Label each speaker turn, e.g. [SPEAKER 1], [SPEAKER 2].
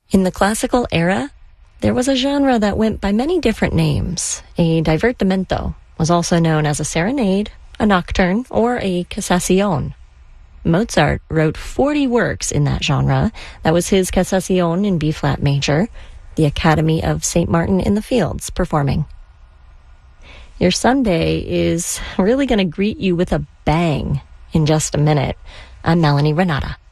[SPEAKER 1] In the classical era, there was a genre that went by many different names. A divertimento was also known as a serenade, a nocturne, or a cassazione. Mozart wrote 40 works in that genre. That was his Cassazione in B-flat major, the Academy of St. Martin in the Fields performing. Your Sunday is really going to greet you with a bang in just a minute. I'm Melanie Renata.